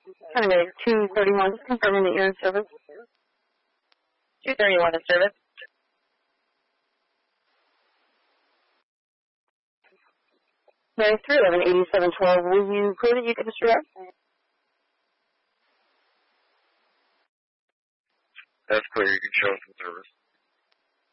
Sunday 231, confirming that you're in service. 231 in service. Mary 311 8712, will you clear that you get Mr. Rep? That's clear, you can show us in service.